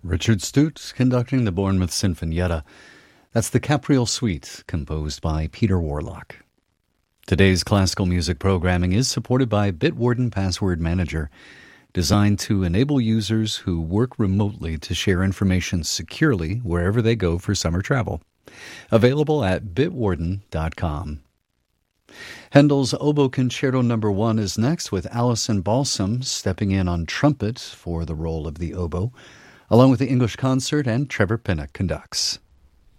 Richard Stute conducting the Bournemouth Sinfonietta. That's the Capriole Suite, composed by Peter Warlock. Today's classical music programming is supported by Bitwarden Password Manager, designed to enable users who work remotely to share information securely wherever they go for summer travel. Available at bitwarden.com. Handel's Oboe Concerto No. 1 is next, with Alison Balsam stepping in on trumpet for the role of the oboe, along with the English Concert, and Trevor Pinnock conducts.